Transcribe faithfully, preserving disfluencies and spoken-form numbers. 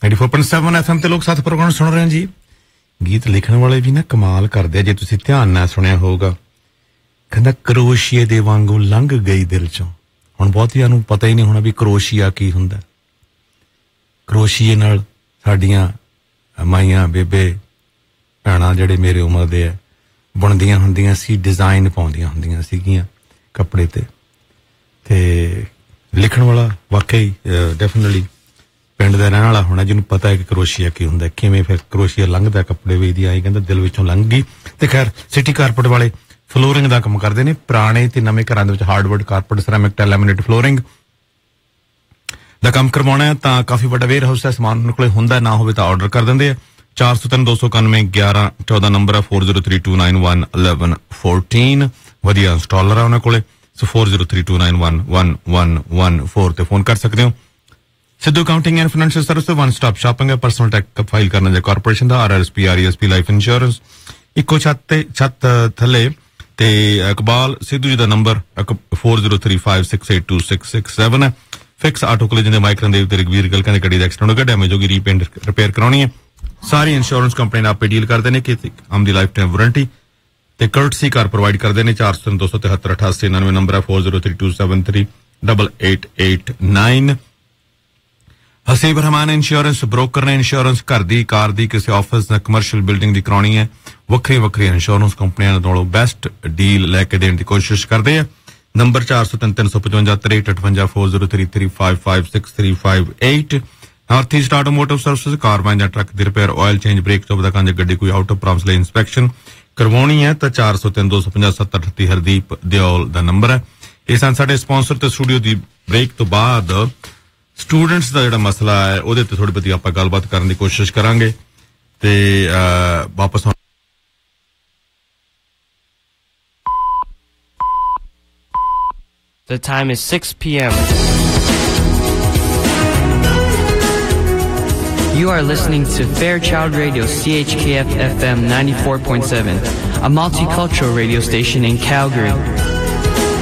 ninety-four point seven F M ਤੇ ਲੋਕ ਸਾਥ ਪ੍ਰੋਗਰਾਮ ਸੁਣ ਰਹੇ ਹਨ ਜੀ। ਗੀਤ ਲਿਖਣ ਵਾਲੇ ਵੀ ਨਾ ਕਮਾਲ ਕਰਦੇ ਆ, ਜੇ ਤੁਸੀਂ ਧਿਆਨ ਨਾਲ ਸੁਣਿਆ ਹੋਊਗਾ। ਕਹਿੰਦਾ ਕਰੋਸ਼ੀਏ ਦੇ ਵਾਂਗੂ ਲੰਘ ਗਈ ਦਿਲ ਚੋਂ। ਹੁਣ ਬਹੁਤਿਆਂ ਨੂੰ ਪਤਾ ਹੀ ਨਹੀਂ ਹੋਣਾ ਵੀ ਕਰੋਸ਼ੀਆ ਕੀ ਹੁੰਦਾ। ਕਰੋਸ਼ੀਏ ਨਾਲ ਸਾਡੀਆਂ ਮਾਈਆਂ ਬੇਬੇ ਭੈਣਾਂ ਜਿਹੜੇ ਮੇਰੇ ਉਮਰ ਦੇ ਆ ਬੁਣਦੀਆਂ ਹੁੰਦੀਆਂ ਸੀ, ਡਿਜ਼ਾਈਨ ਪਾਉਂਦੀਆਂ ਹੁੰਦੀਆਂ ਸੀਗੀਆਂ ਕੱਪੜੇ ਤੇ। ਤੇ ਲਿਖਣ ਵਾਲਾ ਵਾਕਈ ਡੈਫੀਨਿਟਲੀ ਪਿੰਡ ਦਾ ਰਹਿਣ ਵਾਲਾ ਹੋਣਾ, ਜਿਹਨੂੰ ਪਤਾ ਹੈ ਕਿ ਕਰੋਸ਼ੀਆ ਕੀ ਹੁੰਦਾ, ਕਿਵੇਂ ਫਿਰ ਕਰੋਸ਼ੀਆ ਲੰਘਦਾ ਕੱਪੜੇ ਵੇਚਦੀ ਆਈ। ਕਹਿੰਦਾ ਦਿਲ ਵਿੱਚੋਂ ਲੰਘ ਗਈ। ਤੇ ਖੈਰ ਸਿਟੀ ਕਾਰਪੇਟ ਵਾਲੇ ਫਲੋਰਿੰਗ ਦਾ ਕੰਮ ਕਰਦੇ ਨੇ, ਪੁਰਾਣੇ ਤੇ ਨਵੇਂ ਘਰਾਂ ਦੇ ਵਿੱਚ hardwood carpet, ceramic tile, laminate flooring ਦਾ ਕੰਮ ਕਰਵਾਉਣਾ ਹੈ ਤਾਂ ਕਾਫੀ ਵੱਡਾ ਵੇਅਰ ਹਾਊਸ ਹੈ, ਸਮਾਨ ਉਹਨਾਂ ਕੋਲੇ ਹੁੰਦਾ, ਨਾ ਹੋਵੇ ਤਾਂ ਆਰਡਰ ਕਰ ਦਿੰਦੇ ਆ। ਚਾਰ ਸੌ ਤਿੰਨ ਦੋ ਸੌ ਇਕਾਨਵੇਂ ਗਿਆਰਾਂ ਚੌਦਾਂ ਨੰਬਰ ਆ, four zero three two nine one eleven fourteen। ਵਧੀਆ ਇੰਸਟਾਲਰ ਆ ਉਹਨਾਂ ਕੋਲੇ, ਸੋ four zero three two nine one one one one four ਤੇ ਫੋਨ ਕਰ ਸਕਦੇ ਹੋ। Sidhu accounting and financial service one stop shopping ਹੈ, ਪਰਸਨਲ ਟੈਕਸ ਫਾਈਲ ਕਰਨਾ ਜਾਂ ਕਾਰਪੋਰੇਸ਼ਨ ਦਾ, R R S P, R E S P, life insurance, ਇੱਕੋ ਛੱਤ ਤੇ ਛੱਤ ਥੱਲੇ। ਤੇ ਇਕਬਾਲ ਸਿੱਧੂ ਜੀ ਦਾ number four zero three five six eight two six six seven ਹੈ। ਫਿਕਸ ਆਟੋ ਕੋਲੇ ਜਿਹਦੇ ਮਾਈਕਰਨ ਦੇ ਉੱਤੇ ਰਗਵੀਰ ਗੱਲ ਕਹਿੰਦੇ ਗੱਡੀ ਦਾ ਐਕਸੀਡੈਂਟ ਹੋ ਗਿਆ, ਡੈਮੇਜ ਹੋ ਗਈ, ਰੀਪੇਂਟ ਰਿਪੇਅਰ ਕਰਾਉਣੀ ਹੈ। ਸਾਰੀ ਇੰਸ਼ੋਰੈਂਸ ਕੰਪਨੀ ਨਾਲ ਆਪੇ ਡੀਲ ਕਰਦੇ ਨੇ ਕਿ ਆਮ ਦੀ ਲਾਈਫ ਟਾਈਮ ਵਾਰੰਟੀ ਤੇ ਕਰਟਸੀ ਕਾਰ ਪ੍ਰੋਵਾਈਡ ਕਰਦੇ ਨੇ। ਚਾਰ ਸੌ ਦੋ ਸੌ ਤਿਹੱਤਰ ਅਠਾਸੀ ਉਨਾਨਵੇਂ ਨੰਬਰ ਹੈ, four zero three two seven three eight eight eight nine। Haseeb Rahman insurance broker ਨੇ। ਇੰਸ਼ੋਰੈਂਸ ਘਰ ਦੀ, ਕਾਰ ਦੀ, ਕਿਸੇ ਆਫਿਸ ਦਾ, ਕਮਰਸ਼ੀਅਲ ਬਿਲਡਿੰਗ ਦੀ ਕਰਾਉਣੀ ਹੈ, ਵੱਖਰੀਆਂ ਵੱਖਰੀਆਂ ਇੰਸ਼ੋਰੈਂਸ ਕੰਪਨੀਆਂ ਨਾਲੋਂ ਬੈਸਟ ਡੀਲ ਲੈ ਕੇ ਦੇਣ ਦੀ ਕੋਸ਼ਿਸ਼ ਕਰਦੇ ਆ। ਨੰਬਰ ਚਾਰ ਸੌ ਤਿੰਨ ਤਿੰਨ ਸੌ ਪਚਵੰਜਾ ਤਰੇਹਠ ਅਠਵੰਜਾ four zero three three five five six three five eight। North East automotive services, ਕਾਰ ਵਾਂ ਜਾਂ ਟਰੱਕ ਦੀ repair, oil change, break top ਦਾ ਕੰਮ, ਜੇ ਗੱਡੀ ਕੋਈ ਆਊਟ ਆਫ ਪ੍ਰੋਬਲਮਸ ਲਈ ਇੰਸਪੈਕਸ਼ਨ ਕਰਵਾਉਣੀ ਹੈ ਤਾਂ ਚਾਰ ਸੌ ਤਿੰਨ ਦੋ ਸੌ ਪੰਜਾਹ ਸੱਤ ਅਠੱਤੀ ਹਰਦੀਪ ਦਿਓਲ ਦਾ ਨੰਬਰ ਹੈ। ਇਹ ਸਨ ਸਾਡੇ ਸਪਾਂਸਰ। ਤੇ ਸਟੂਡੀਓ ਦੀ ਬ੍ਰੇਕ ਤੋਂ ਬਾਅਦ ਸਟੂਡੈਂਟਸ ਦਾ ਜਿਹੜਾ ਮਸਲਾ ਹੈ ਉਹਦੇ ਤੇ ਥੋੜੀ ਬਹੁਤੀ ਆਪਾਂ ਗੱਲਬਾਤ ਕਰਨ ਦੀ ਕੋਸ਼ਿਸ਼ ਕਰਾਂਗੇ ਤੇ ਵਾਪਸ। The time is six p m You are listening to Fairchild Radio, C H K F F M ninety-four point seven, a multicultural radio station in Calgary.